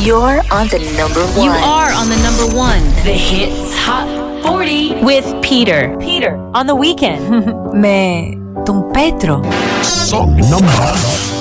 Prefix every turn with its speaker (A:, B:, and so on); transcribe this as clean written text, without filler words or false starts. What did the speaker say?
A: You're on the number one.
B: You are on the number one.
C: The Hits Hot 40
B: with Peter.
C: Peter on the weekend.
D: Με τον Πέτρο.
E: Song number